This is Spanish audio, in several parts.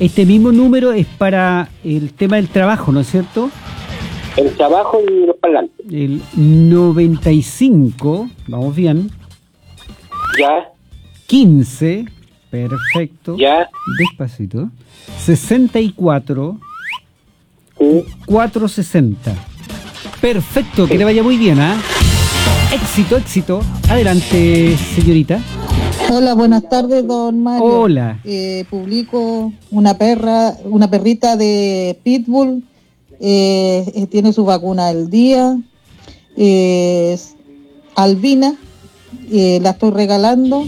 Este mismo número es para el tema del trabajo, ¿no es cierto? El trabajo y los parlantes. El 95, vamos bien. Ya. 15, perfecto. Ya. Despacito. 64, Sí. 460. Perfecto, que le vaya muy bien, ¿ah? Éxito, éxito. Adelante, señorita. Hola, buenas tardes, don Mario. Hola. Publico una perrita de Pitbull, tiene su vacuna al día, es albina, la estoy regalando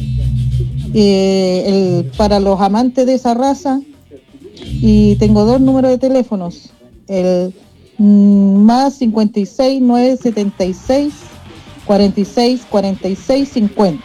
para los amantes de esa raza, y tengo 2 números de teléfonos, el más 56 976 46 46 50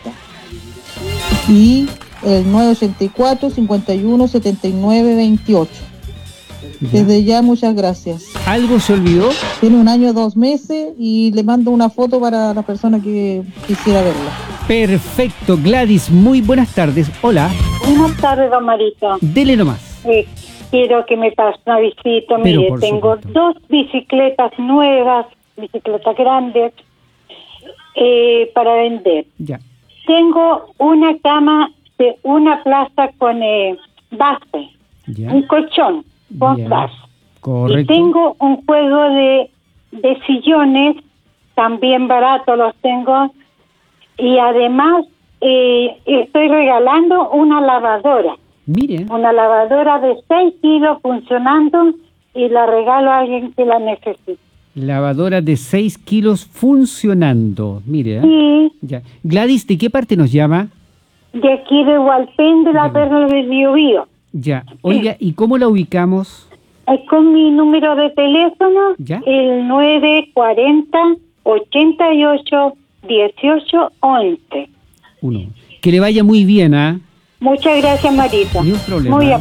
y el 984 51 79 28. Desde ya, muchas gracias. ¿Algo se olvidó? Tiene 1 año 2 meses y le mando una foto para la persona que quisiera verla. Perfecto, Gladys, muy buenas tardes. Hola. Buenas tardes, don Marito. Dele nomás. Quiero que me pase una visita. Pero Mire, tengo supuesto. 2 bicicletas nuevas, bicicletas grandes, para vender. Ya. Tengo una cama de una plaza con base, Ya. un colchón con Ya. base. Correcto. Y tengo un juego de sillones, también barato los tengo. Y además estoy regalando una lavadora. Mire. Una lavadora de 6 kilos funcionando y la regalo a alguien que la necesite. Lavadora de 6 kilos funcionando. Mire. Sí, Ya. Gladys, ¿de qué parte nos llama? de aquí de Hualpén, de la Perla del Biobío. Ya. Oiga, ¿y cómo la ubicamos? Con mi número de teléfono, ¿Ya? el 940 88 18 11. Uno. Que le vaya muy bien, ¿ah? Muchas gracias, Marita. Ni un problema. Muy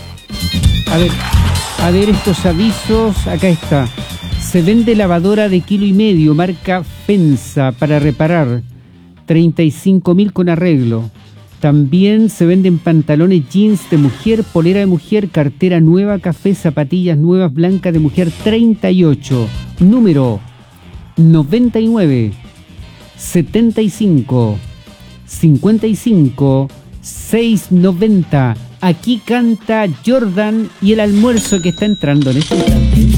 A ver estos avisos. Acá está. Se vende lavadora de 1,5 kilos, marca Pensa, para reparar. 35.000 con arreglo. También se venden pantalones jeans de mujer, polera de mujer, cartera nueva, café, zapatillas nuevas, blancas de mujer, 38. Número 99 75 55 690. Aquí canta Jordan y el almuerzo que está entrando en este instante.